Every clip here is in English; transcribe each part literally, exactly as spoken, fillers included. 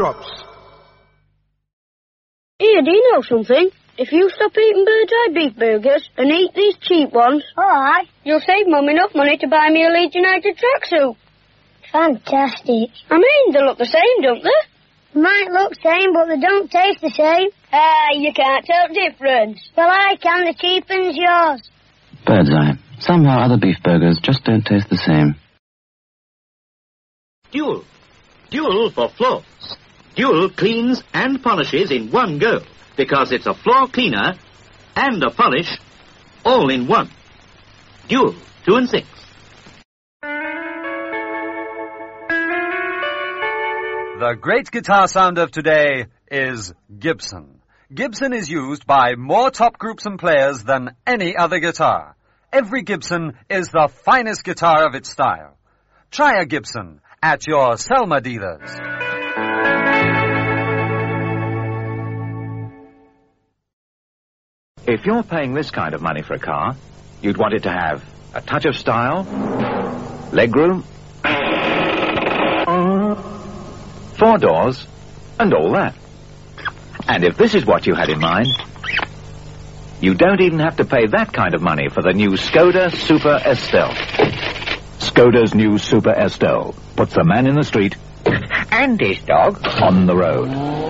drops. Here, do you know something? If you stop eating Bird's Eye beef burgers and eat these cheap ones, Aye. you'll save Mum enough money to buy me a Leeds United tracksuit. Fantastic. I mean, they look the same, don't they? Might look same, but they don't taste the same. Ah, you can't tell the difference. Well, I can. The cheap one's yours. Bird's Eye. Somehow other beef burgers just don't taste the same. Dual. Dual for floors. Dual cleans and polishes in one go, because it's a floor cleaner and a polish all in one. Dual, two and six. The great guitar sound of today is Gibson. Gibson is used by more top groups and players than any other guitar. Every Gibson is the finest guitar of its style. Try a Gibson at your Selma dealers. If you're paying this kind of money for a car, you'd want it to have a touch of style, legroom, four doors, and all that. And if this is what you had in mind, you don't even have to pay that kind of money for the new Skoda Super Estelle. Skoda's new Super Estelle puts the man in the street and his dog on the road.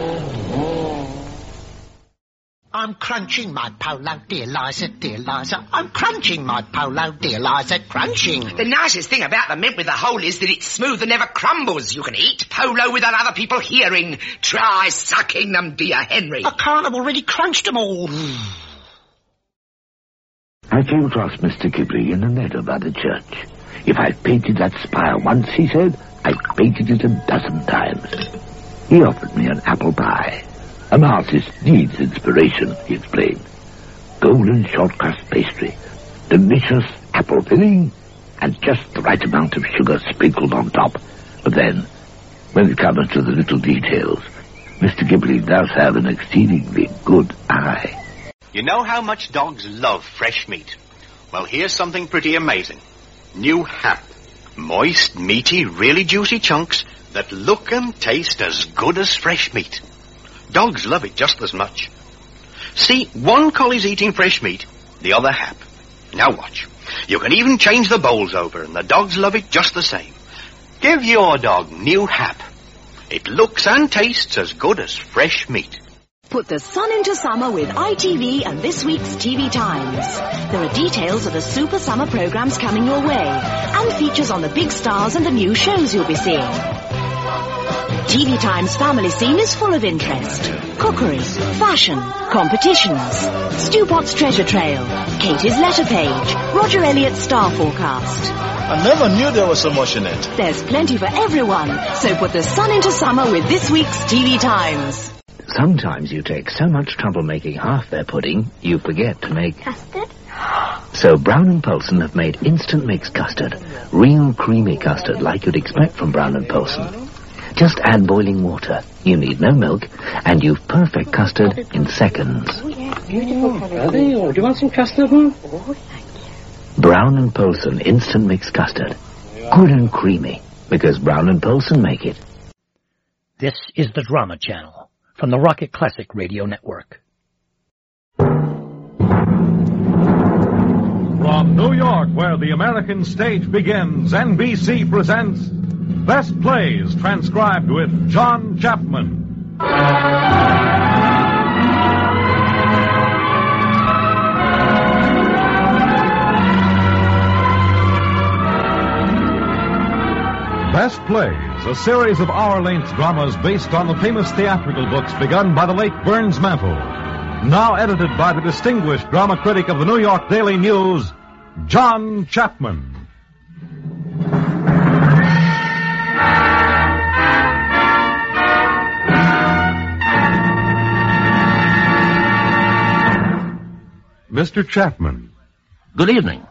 I'm crunching my polo, dear Liza, dear Liza. I'm crunching my polo, dear Liza, crunching. The nicest thing about the mint with the hole is that it's smooth and never crumbles. You can eat polo without other people hearing. Try sucking them, dear Henry. I can't, I've already crunched them all. I came across Mister Ghibli in a meadow by the church. If I've painted that spire once, he said, I've painted it a dozen times. He offered me an apple pie. An artist needs inspiration, he explained. Golden short-crust pastry, delicious apple filling, and just the right amount of sugar sprinkled on top. But then, when it comes to the little details, Mister Ghibli does have an exceedingly good eye. You know how much dogs love fresh meat? Well, here's something pretty amazing. New Hap. Moist, meaty, really juicy chunks that look and taste as good as fresh meat. Dogs love it just as much. See, one collie's eating fresh meat, the other Hap. Now watch. You can even change the bowls over, and the dogs love it just the same. Give your dog New Hap. It looks and tastes as good as fresh meat. Put the sun into summer with I T V and this week's T V Times. There are details of the super summer programs coming your way, and features on the big stars and the new shows you'll be seeing. T V Times family scene is full of interest. Cookery, fashion, competitions, Stewpot's treasure trail, Katie's letter page, Roger Elliott's star forecast. I never knew there was so much in it. There's plenty for everyone, so put the sun into summer with this week's T V Times. Sometimes you take so much trouble making half their pudding, you forget to make... Custard? So Brown and Polson have made instant mix custard. Real creamy custard like you'd expect from Brown and Polson. Just add boiling water. You need no milk, and you've perfect custard in seconds. Oh, yeah, beautiful colour. Are they? Or do you want some custard, Mum? Oh, thank you. Brown and Polson instant mix custard. Good and creamy, because Brown and Polson make it. This is the Drama Channel from the Rocket Classic Radio Network. From New York, where the American stage begins, N B C presents Best Plays, transcribed with John Chapman. Best Plays, a series of hour-length dramas based on the famous theatrical books begun by the late Burns Mantle. Now edited by the distinguished drama critic of the New York Daily News, John Chapman. Mister Chapman. Good evening.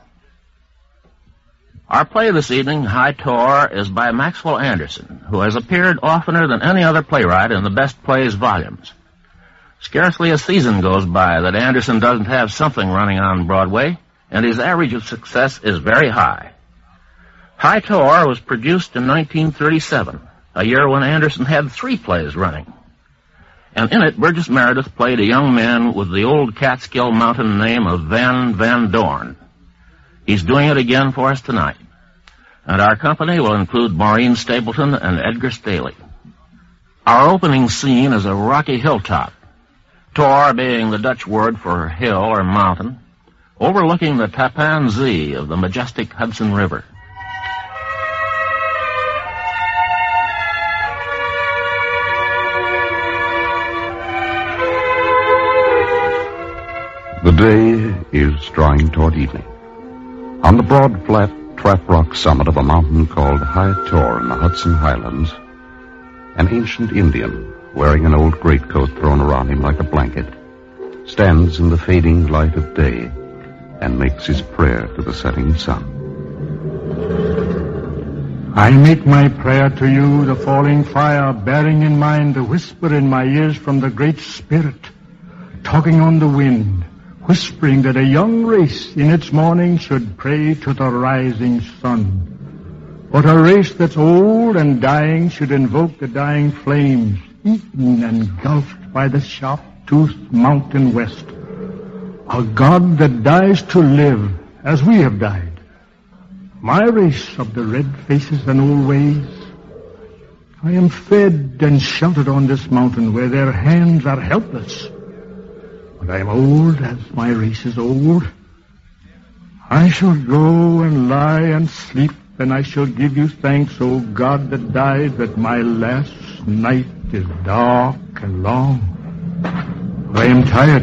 Our play this evening, High Tor, is by Maxwell Anderson, who has appeared oftener than any other playwright in the Best Plays volumes. Scarcely a season goes by that Anderson doesn't have something running on Broadway, and his average of success is very high. High Tor was produced in nineteen thirty-seven a year when Anderson had three plays running. And in it, Burgess Meredith played a young man with the old Catskill Mountain name of Van Van Dorn. He's doing it again for us tonight. And our company will include Maureen Stapleton and Edgar Staley. Our opening scene is a rocky hilltop, tor being the Dutch word for hill or mountain, overlooking the Tappan Zee of the majestic Hudson River. The day is drawing toward evening. On the broad, flat, trap rock summit of a mountain called High Tor in the Hudson Highlands, an ancient Indian, wearing an old greatcoat thrown around him like a blanket, stands in the fading light of day and makes his prayer to the setting sun. I make my prayer to you, the falling fire, bearing in mind the whisper in my ears from the Great Spirit, talking on the wind, whispering that a young race in its morning should pray to the rising sun. But a race that's old and dying should invoke the dying flames, eaten and engulfed by the sharp-toothed mountain west. A God that dies to live as we have died. My race of the red faces and old ways. I am fed and sheltered on this mountain where their hands are helpless. But I am old as my race is old. I shall go and lie and sleep, and I shall give you thanks, O God that died, that my last night is dark and long. I am tired.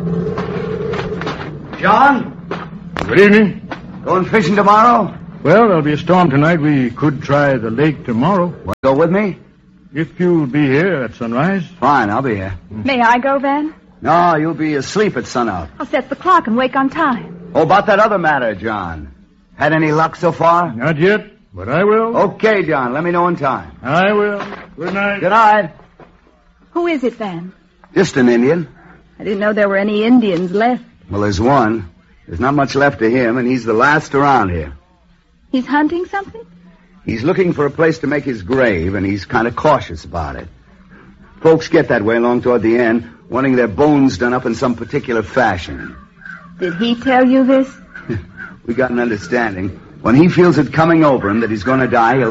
John? Good evening. Going fishing tomorrow? Well, there'll be a storm tonight. We could try the lake tomorrow. Want to go with me? If you'll be here at sunrise. Fine, I'll be here. May I go, Van? No, you'll be asleep at sunup. I'll set the clock and wake on time. Oh, about that other matter, John. Had any luck so far? Not yet, but I will. Okay, John. Let me know in time. I will. Good night. Good night. Who is it, Van? Just an Indian. I didn't know there were any Indians left. Well, there's one. There's not much left of him, and he's the last around here. He's hunting something? He's looking for a place to make his grave, and he's kind of cautious about it. Folks get that way along toward the end, wanting their bones done up in some particular fashion. Did he tell you this? We got an understanding. When he feels it coming over him that he's going to die, he'll